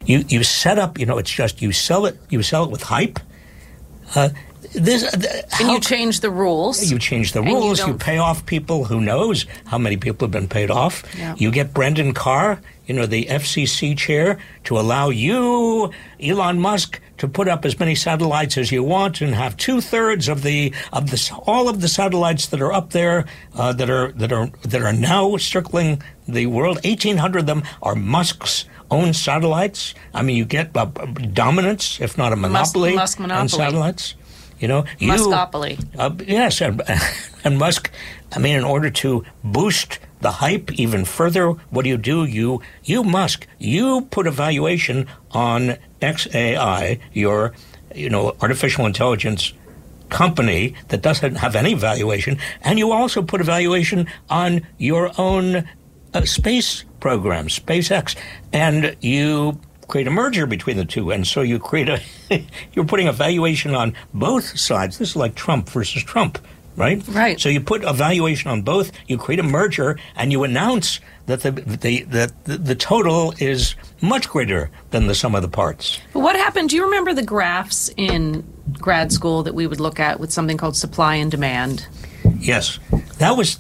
You set up, it's just you sell it with hype. You change the rules. You change the rules. You pay off people. Who knows how many people have been paid off? Yeah. You get Brendan Carr, the FCC chair, to allow you, Elon Musk, to put up as many satellites as you want and have 2/3 of all of the satellites that are up there that are now circling the world. 1,800 of them are Musk's own satellites. I mean, you get dominance, if not a monopoly, Musk monopoly. on satellites. Muskopoly. Yes, and Musk, in order to boost the hype even further, what do? You Musk, you put a valuation on XAI, your, artificial intelligence company that doesn't have any valuation, and you also put a valuation on your own space program, SpaceX, and you create a merger between the two, and so you create you're putting a valuation on both sides. This is like Trump versus Trump, right? Right. So you put a valuation on both, you create a merger, and you announce that the total is much greater than the sum of the parts. But what happened? Do you remember the graphs in grad school that we would look at with something called supply and demand? Yes, that was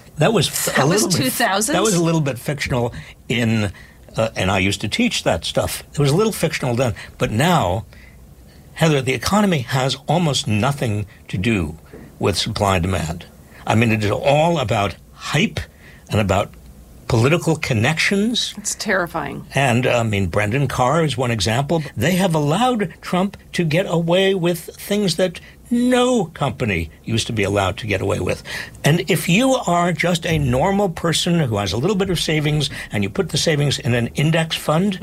2000s. That was a little bit fictional in. And I used to teach that stuff. It was a little fictional then. But now, Heather, the economy has almost nothing to do with supply and demand. It is all about hype and about political connections. It's terrifying. And, Brendan Carr is one example. They have allowed Trump to get away with things that no company used to be allowed to get away with. And if you are just a normal person who has a little bit of savings and you put the savings in an index fund,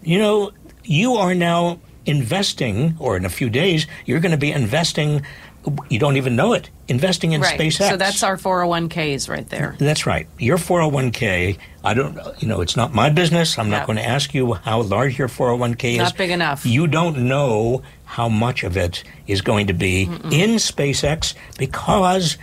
you are now investing, or in a few days, you're going to be investing, you don't even know it, investing in SpaceX. So that's our 401ks right there. That's right. Your 401k, I don't, it's not my business. I'm not going to ask you how large your 401k is. Not big enough. You don't know how much of it is going to be in SpaceX because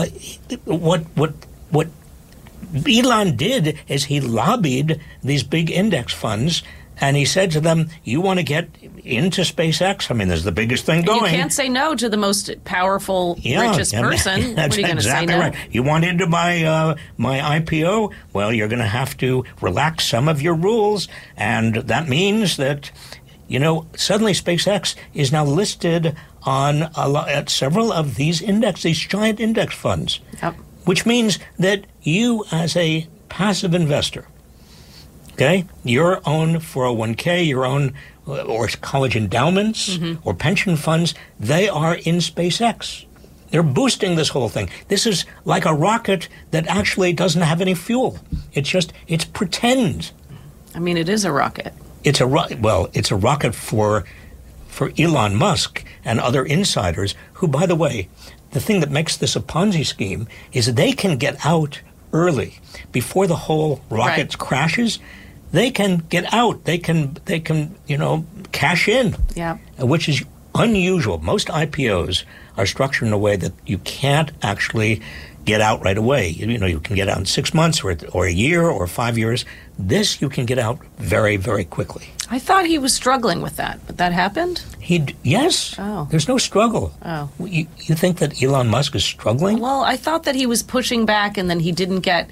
what Elon did is he lobbied these big index funds. And he said to them, you want to get into SpaceX? There's the biggest thing going. You can't say no to the most powerful, richest person. That's what are you going to say no? Right. You want into my IPO? Well, you're going to have to relax some of your rules. And that means that, suddenly SpaceX is now listed on at several of these giant index funds. Yep. Which means that you, as a passive investor, okay, your own 401k, your own or college endowments or pension funds, they are in SpaceX. They're boosting this whole thing. This is like a rocket that actually doesn't have any fuel. It's pretend. It is a rocket. It's a rocket for Elon Musk and other insiders who, by the way, the thing that makes this a Ponzi scheme is that they can get out early before the whole rocket crashes. They can get out. They can cash in. Yeah. Which is unusual. Most IPOs are structured in a way that you can't actually get out right away. You can get out in 6 months or a year or 5 years. This you can get out very, very quickly. I thought he was struggling with that, but that happened? Yes. Oh. There's no struggle. Oh. You think that Elon Musk is struggling? Well, I thought that he was pushing back and then he didn't get